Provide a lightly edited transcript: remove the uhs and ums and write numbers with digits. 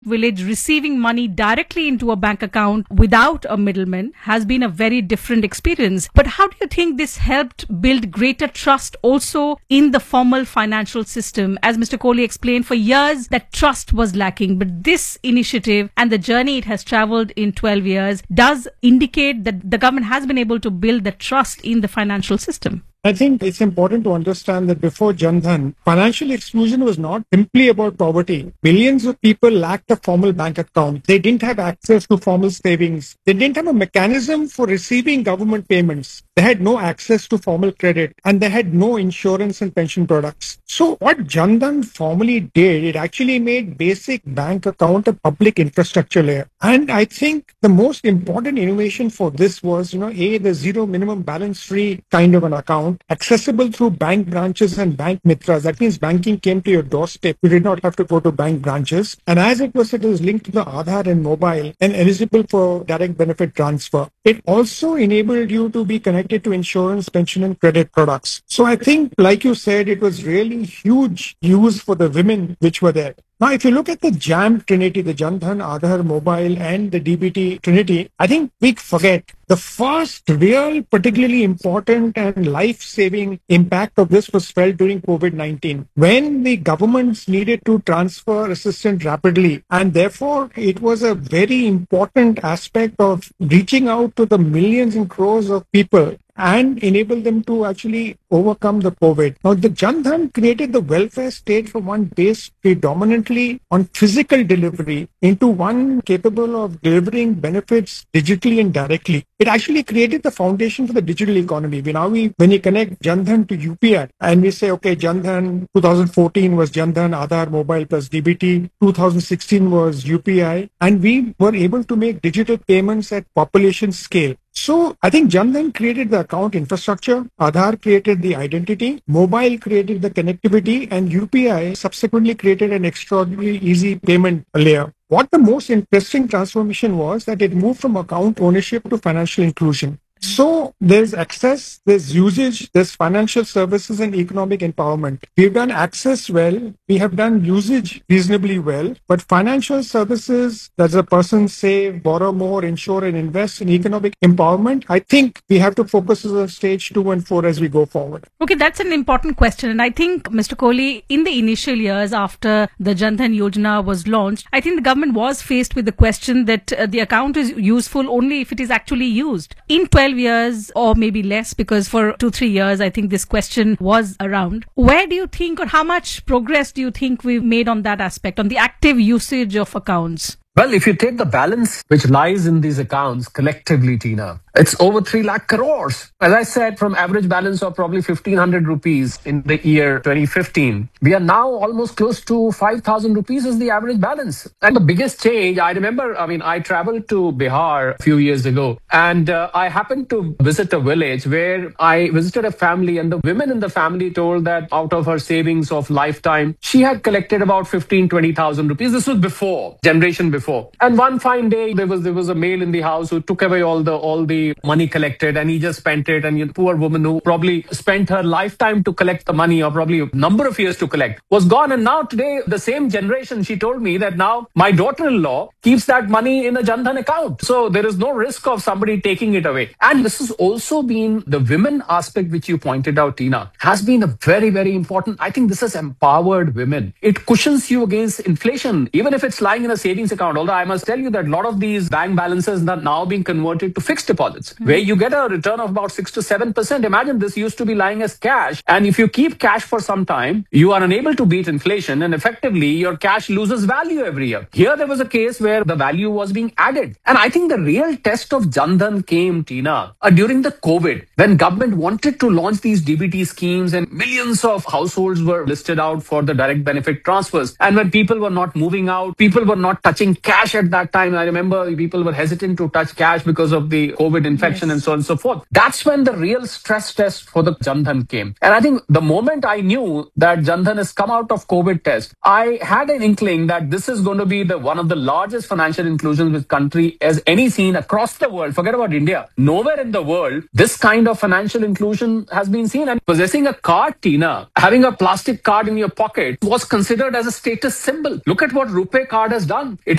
village receiving money directly into a bank account without a middleman has been a very different experience. But how do you think this helped build greater trust also in the formal financial system? As Mr. Kohli explained, for years that trust was lacking, but this initiative and the journey it has traveled in 12 years does indicate that the government has been able to build the trust in the financial system. I think it's important to understand that before Jan Dhan, financial exclusion was not simply about poverty. Millions of people lacked a formal bank account. They didn't have access to formal savings. They didn't have a mechanism for receiving government payments. They had no access to formal credit, and they had no insurance and pension products. So what Jan Dhan formally did, it actually made basic bank account a public infrastructure layer. And I think the most important innovation for this was, the zero minimum balance free kind of an account, accessible through bank branches and bank mitras. That means banking came to your doorstep. You did not have to go to bank branches. And as it was linked to the Aadhaar and mobile and eligible for direct benefit transfer. It also enabled you to be connected to insurance, pension and credit products. So I think, like you said, it was really huge use for the women which were there. Now, if you look at the JAM Trinity, the Jan Dhan, Aadhaar, Mobile and the DBT Trinity, I think we forget the first real, particularly important and life-saving impact of this was felt during COVID-19, when the governments needed to transfer assistance rapidly. And therefore, it was a very important aspect of reaching out to the millions and crores of people and enable them to actually overcome the COVID. Now, the Jan Dhan created the welfare state from one based predominantly on physical delivery into one capable of delivering benefits digitally and directly. It actually created the foundation for the digital economy. When you connect Jan Dhan to UPI and we say, okay, Jan Dhan 2014 was Jan Dhan, Aadhaar, Mobile plus DBT, 2016 was UPI, and we were able to make digital payments at population scale. So I think Jan Dhan created the account infrastructure, Aadhaar created the identity, Mobile created the connectivity, and UPI subsequently created an extraordinarily easy payment layer. What the most interesting transformation was that it moved from account ownership to financial inclusion. So there's access, there's usage, there's financial services and economic empowerment. We've done access well, we have done usage reasonably well, but financial services, does a person save, borrow more, insure and invest in economic empowerment? I think we have to focus on stage 2 and 4 as we go forward. Okay, that's an important question. And I think, Mr. Kohli, in the initial years after the Jan Dhan Yojana was launched, I think the government was faced with the question that the account is useful only if it is actually used. In 12 years or maybe less, because for 2-3 years I think this question was around. Where do you think, or how much progress do you think we've made on that aspect, on the active usage of accounts? Well, if you take the balance which lies in these accounts collectively, Tina, it's over 3 lakh crores. As I said, from average balance of probably 1,500 rupees in the year 2015, we are now almost close to 5,000 rupees is the average balance. And the biggest change, I remember, I traveled to Bihar a few years ago, and I happened to visit a village where I visited a family, and the women in the family told that out of her savings of lifetime, she had collected about 15,000-20,000 rupees. This was generation before. And one fine day, there was a male in the house who took away all the money collected, and he just spent it. And the poor woman who probably spent her lifetime to collect the money, or probably a number of years to collect, was gone. And now today, the same generation, she told me that now my daughter-in-law keeps that money in a Jan Dhan account. So there is no risk of somebody taking it away. And this has also been the women aspect, which you pointed out, Tina, has been a very, very important. I think this has empowered women. It cushions you against inflation, even if it's lying in a savings account. Although I must tell you that a lot of these bank balances are now being converted to fixed deposits, where you get a return of about 6 to 7%. Imagine this used to be lying as cash. And if you keep cash for some time, you are unable to beat inflation, and effectively your cash loses value every year. Here there was a case where the value was being added. And I think the real test of Jan Dhan came, Tina, during the COVID, when government wanted to launch these DBT schemes and millions of households were listed out for the direct benefit transfers. And when people were not moving out, people were not touching cash at that time. I remember people were hesitant to touch cash because of the COVID infection and so on and so forth. That's when the real stress test for the Jan Dhan came. And I think the moment I knew that Jan Dhan has come out of COVID test, I had an inkling that this is going to be one of the largest financial inclusions this country has any seen across the world. Forget about India. Nowhere in the world this kind of financial inclusion has been seen. And possessing a card, Tina, having a plastic card in your pocket was considered as a status symbol. Look at what RuPay card has done. It